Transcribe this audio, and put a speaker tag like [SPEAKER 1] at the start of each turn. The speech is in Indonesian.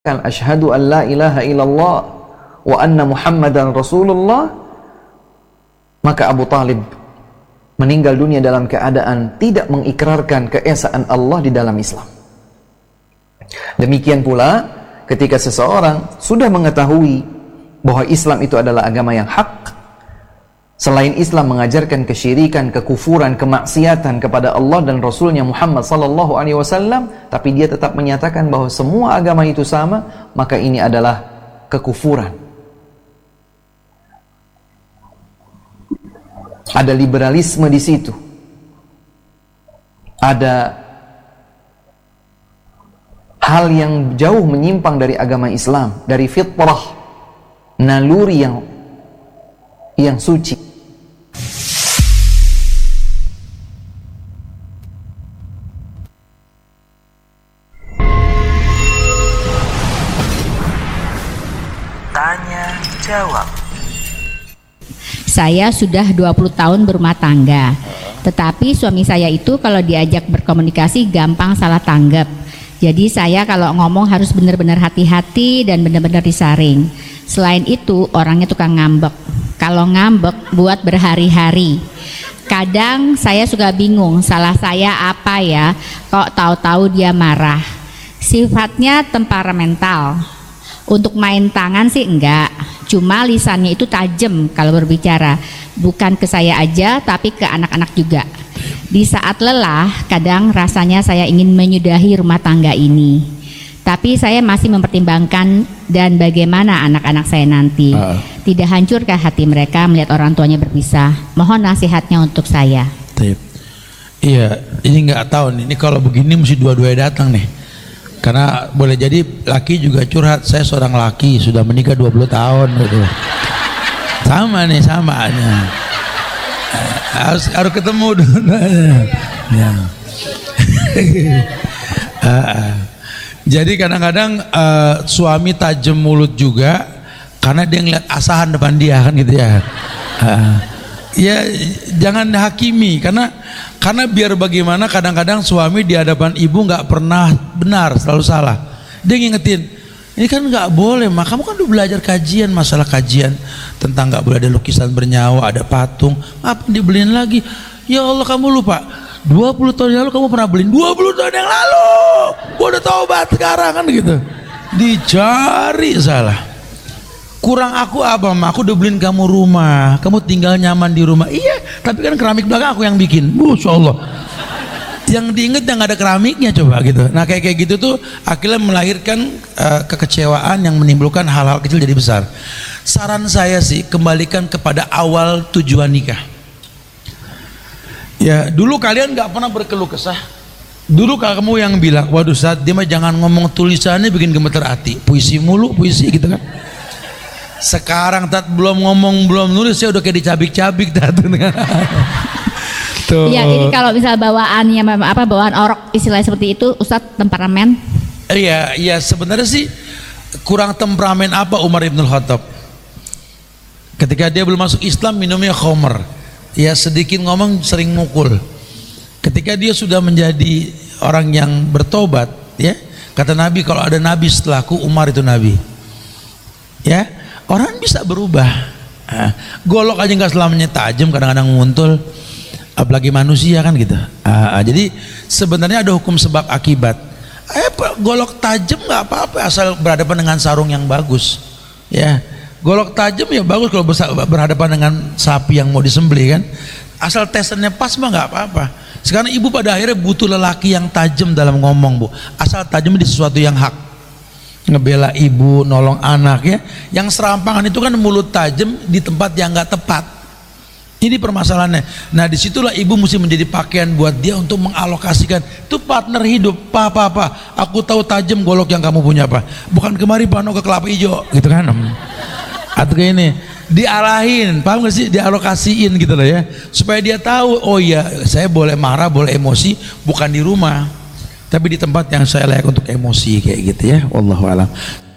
[SPEAKER 1] asyhadu an la ilaha illallah wa anna muhammadan rasulullah, maka Abu Talib meninggal dunia dalam keadaan tidak mengikrarkan keesaan Allah di dalam Islam. Demikian pula ketika seseorang sudah mengetahui bahwa Islam itu adalah agama yang hak, selain Islam mengajarkan kesyirikan, kekufuran, kemaksiatan kepada Allah dan Rasulnya Muhammad sallallahu alaihi wasallam, tapi dia tetap menyatakan bahwa semua agama itu sama, maka ini adalah kekufuran. Ada liberalisme di situ. Ada hal yang jauh menyimpang dari agama Islam, dari fitrah, naluri yang suci.
[SPEAKER 2] Tanya jawab.
[SPEAKER 3] Saya sudah 20 tahun berumah tangga. Tetapi suami saya itu kalau diajak berkomunikasi gampang salah tanggap. Jadi saya kalau ngomong harus benar-benar hati-hati dan benar-benar disaring. Selain itu orangnya tukang ngambek. Kalau ngambek buat berhari-hari. Kadang saya suka bingung, salah saya apa ya, kok tahu-tahu dia marah. Sifatnya temperamental. Untuk main tangan sih enggak, cuma lisannya itu tajam kalau berbicara. Bukan ke saya aja, tapi ke anak-anak juga. Di saat lelah, kadang rasanya saya ingin menyudahi rumah tangga ini. Tapi saya masih mempertimbangkan dan bagaimana anak-anak saya nanti. Tidak hancurkah hati mereka melihat orang tuanya berpisah? Mohon nasihatnya untuk saya.
[SPEAKER 4] Iya, ini nggak tahu nih. Ini kalau begini mesti dua-duanya datang nih. Karena boleh jadi laki juga curhat, saya seorang laki sudah menikah 20 tahun gitu. Sama nih, samanya. Harus ketemu dulu. Ya. Jadi kadang-kadang suami tajam mulut juga karena dia ngeliat asahan depan dia kan gitu ya. Ya jangan hakimi karena biar bagaimana kadang-kadang suami di hadapan ibu nggak pernah benar, selalu salah. Dia ngingetin, ini kan nggak boleh, mak kamu kan udah belajar kajian, masalah kajian tentang nggak boleh ada lukisan bernyawa, ada patung, apa dibeliin lagi? Ya Allah kamu lupa, 20 tahun yang lalu kamu pernah beliin, 20 tahun yang lalu, gua udah taubat sekarang kan gitu. Dicari salah. Kurang aku apa, mak? Aku udah beliin kamu rumah, kamu tinggal nyaman di rumah. Iya, tapi kan keramik belakang aku yang bikin. Masya Allah. Yang diinget yang ada keramiknya coba gitu. Nah kayak gitu tuh akhirnya melahirkan kekecewaan yang menimbulkan hal-hal kecil jadi besar. Saran saya sih kembalikan kepada awal tujuan nikah. Ya dulu kalian nggak pernah berkeluh kesah. Dulu kamu yang bilang, waduh saat dia mah jangan ngomong tulisannya bikin gemeter hati. Puisi mulu, puisi gitu kan. Sekarang tat belum ngomong belum nulis saya udah kayak dicabik-cabik tat. Tuh.
[SPEAKER 3] Iya, ini kalau misal bawaannya bawaan orok istilahnya seperti itu, Ustadz, temperamen.
[SPEAKER 4] Iya sebenarnya sih kurang temperamen apa Umar Ibn Khattab. Ketika dia belum masuk Islam minumnya khamr. Ya sedikit ngomong sering mukul. Ketika dia sudah menjadi orang yang bertobat, ya kata Nabi kalau ada Nabi setelahku Umar itu Nabi. Ya. Orang bisa berubah. Golok aja nggak selamanya tajam, kadang-kadang muncul, apalagi manusia kan gitu. Jadi sebenarnya ada hukum sebab akibat. Golok tajam nggak apa-apa asal berhadapan dengan sarung yang bagus. Ya, golok tajam ya bagus kalau berhadapan dengan sapi yang mau disembelih kan. Asal testernya pas mah nggak apa-apa. Sekarang ibu pada akhirnya butuh lelaki yang tajam dalam ngomong bu. Asal tajam di sesuatu yang hak. Ngebela ibu, nolong anak ya. Yang serampangan itu kan mulut tajam di tempat yang nggak tepat. Ini permasalahannya. Nah disitulah ibu mesti menjadi pakaian buat dia untuk mengalokasikan. Itu partner hidup. Pak, aku tahu tajam golok yang kamu punya pak. Bukan kemari pano ke kelapa hijau, gitu kan? Atau kayak ini diarahin, paham gak sih? Dialokasiin gitu loh ya. Supaya dia tahu, oh iya saya boleh marah, boleh emosi, bukan di rumah. Tapi di tempat yang saya layak untuk emosi kayak gitu ya. Wallahu a'lam.